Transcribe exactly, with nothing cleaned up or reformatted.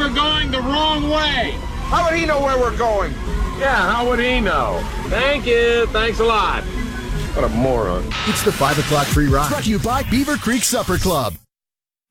You're going the wrong way. How would he know where we're going? Yeah, how would he know? Thank you. Thanks a lot. What a moron. It's the five o'clock free ride. Brought to you by Beaver Creek Supper Club.